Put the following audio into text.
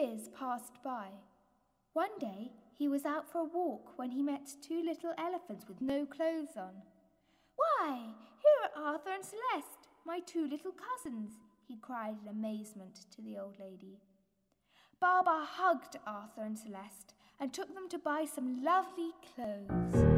years passed by. One day he was out for a walk when he met two little elephants with no clothes on. "Why, here are Arthur and Celeste, my two little cousins," he cried in amazement to the old lady. Baba hugged Arthur and Celeste and took them to buy some lovely clothes.